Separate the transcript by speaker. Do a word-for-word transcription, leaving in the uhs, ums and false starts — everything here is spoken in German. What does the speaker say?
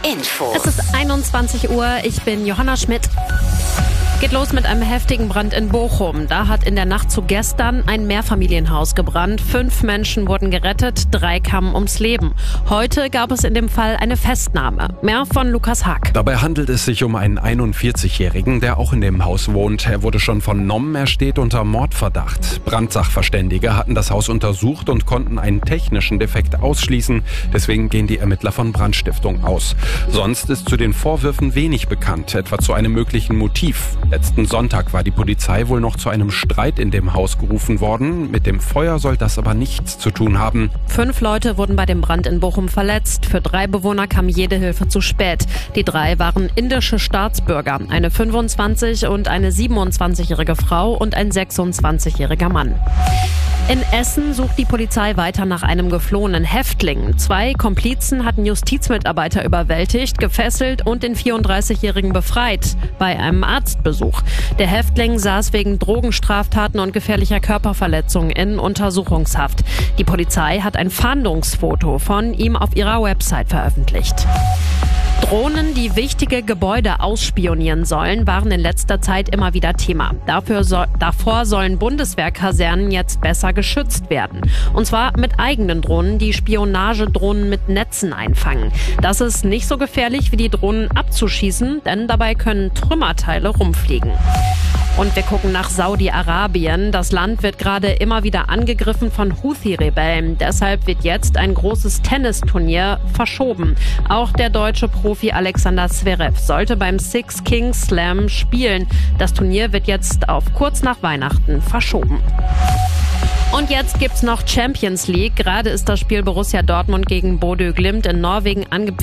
Speaker 1: Info.
Speaker 2: Es ist einundzwanzig Uhr, ich bin Johanna Schmidt. Geht los mit einem heftigen Brand in Bochum. Da hat in der Nacht zu gestern ein Mehrfamilienhaus gebrannt. Fünf Menschen wurden gerettet, drei kamen ums Leben. Heute gab es in dem Fall eine Festnahme. Mehr von Lukas Haag.
Speaker 3: Dabei handelt es sich um einen einundvierzigjährigen, der auch in dem Haus wohnt. Er wurde schon vernommen, er steht unter Mordverdacht. Brandsachverständige hatten das Haus untersucht und konnten einen technischen Defekt ausschließen. Deswegen gehen die Ermittler von Brandstiftung aus. Sonst ist zu den Vorwürfen wenig bekannt, etwa zu einem möglichen Motiv. Letzten Sonntag war die Polizei wohl noch zu einem Streit in dem Haus gerufen worden. Mit dem Feuer soll das aber nichts zu tun haben.
Speaker 2: Fünf Leute wurden bei dem Brand in Bochum verletzt. Für drei Bewohner kam jede Hilfe zu spät. Die drei waren indische Staatsbürger, eine fünfundzwanzig- und eine siebenundzwanzigjährige Frau und ein sechsundzwanzigjähriger Mann. In Essen sucht die Polizei weiter nach einem geflohenen Häftling. Zwei Komplizen hatten Justizmitarbeiter überwältigt, gefesselt und den vierunddreißigjährigen befreit bei einem Arztbesuch. Der Häftling saß wegen Drogenstraftaten und gefährlicher Körperverletzung in Untersuchungshaft. Die Polizei hat ein Fahndungsfoto von ihm auf ihrer Website veröffentlicht. Drohnen, die wichtige Gebäude ausspionieren sollen, waren in letzter Zeit immer wieder Thema. Dafür so, davor sollen Bundeswehrkasernen jetzt besser geschützt werden. Und zwar mit eigenen Drohnen, die Spionagedrohnen mit Netzen einfangen. Das ist nicht so gefährlich wie die Drohnen abzuschießen, denn dabei können Trümmerteile rumfliegen. Und wir gucken nach Saudi-Arabien. Das Land wird gerade immer wieder angegriffen von Houthi-Rebellen. Deshalb wird jetzt ein großes Tennisturnier verschoben. Auch der deutsche Profi Alexander Zverev sollte beim Six Kings Slam spielen. Das Turnier wird jetzt auf kurz nach Weihnachten verschoben. Und jetzt gibt's noch Champions League. Gerade ist das Spiel Borussia Dortmund gegen Bodø Glimt in Norwegen angepfiffen.